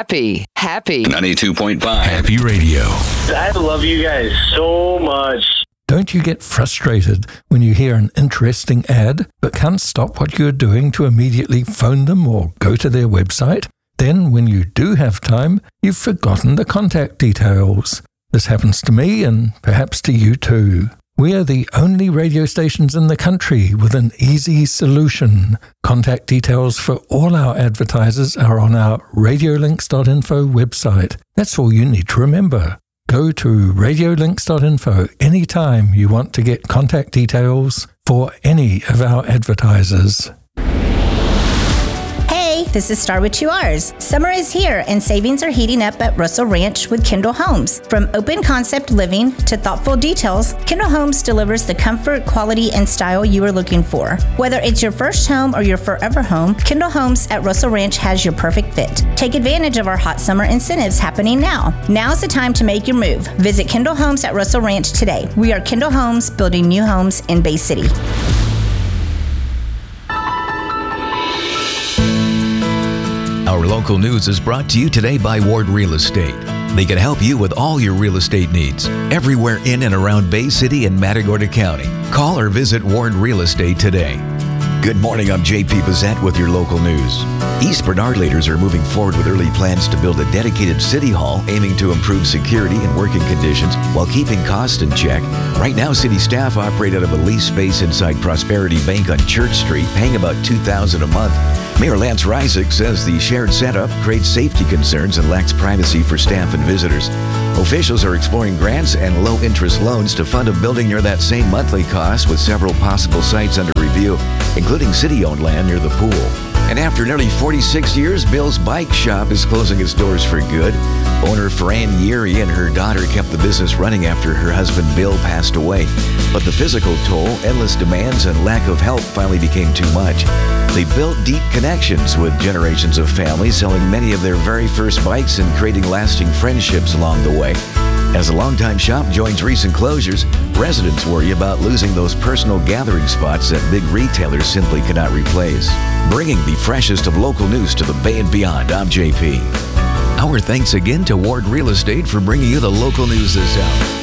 Happy 92.5 Happy Radio. I love you guys so much. Don't you get frustrated when you hear an interesting ad but can't stop what you're doing to immediately phone them or go to their website? Then, when you do have time, you've forgotten the contact details. This happens to me and perhaps to you too. We are the only radio stations in the country with an easy solution. Contact details for all our advertisers are on our radiolinks.info website. That's all you need to remember. Go to radiolinks.info anytime you want to get contact details for any of our advertisers. Hey, this is Star with 2 R's. Summer is here and savings are heating up at Russell Ranch with Kendall Homes. From open concept living to thoughtful details, Kendall Homes delivers the comfort, quality, and style you are looking for. Whether it's your first home or your forever home, Kendall Homes at Russell Ranch has your perfect fit. Take advantage of our hot summer incentives happening now. Now's the time to make your move. Visit Kendall Homes at Russell Ranch today. We are Kendall Homes, building new homes in Bay City. Our local news is brought to you today by Ward Real Estate. They can help you with all your real estate needs, everywhere in and around Bay City and Matagorda County. Call or visit Ward Real Estate today. Good morning, I'm J.P. Bazette with your local news. East Bernard leaders are moving forward with early plans to build a dedicated city hall aiming to improve security and working conditions while keeping costs in check. Right now, city staff operate out of a leased space inside Prosperity Bank on Church Street, paying about $2,000 a month. Mayor Lance Reisig says the shared setup creates safety concerns and lacks privacy for staff and visitors. Officials are exploring grants and low-interest loans to fund a building near that same monthly cost, with several possible sites under review, including city-owned land near the pool. And after nearly 46 years, Bill's Bike Shop is closing its doors for good. Owner Fran Yeary and her daughter kept the business running after her husband Bill passed away. But the physical toll, endless demands, and lack of help finally became too much. They built deep connections with generations of families, selling many of their very first bikes and creating lasting friendships along the way. As a longtime shop joins recent closures, residents worry about losing those personal gathering spots that big retailers simply cannot replace. Bringing the freshest of local news to the Bay and beyond, I'm JP. Our thanks again to Ward Real Estate for bringing you the local news this hour.